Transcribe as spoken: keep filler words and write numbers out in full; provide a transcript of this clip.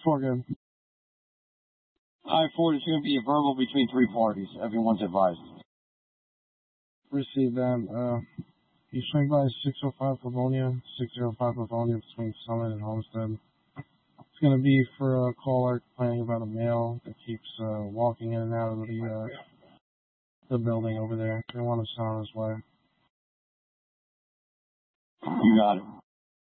Four good. I Ford, it's going to be a verbal between three parties. Everyone's advised. Receive that. Uh, you swing by six oh five Livonia, six oh five Livonia between Summit and Homestead. It's going to be for a caller complaining about a male that keeps uh, walking in and out of the uh, the building over there. They want to send on his way. You got it.